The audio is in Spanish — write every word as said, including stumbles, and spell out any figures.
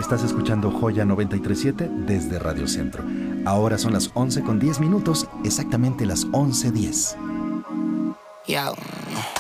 Estás escuchando Joya noventa y tres punto siete desde Radio Centro. Ahora son las once con diez minutos, exactamente las once diez. Yo.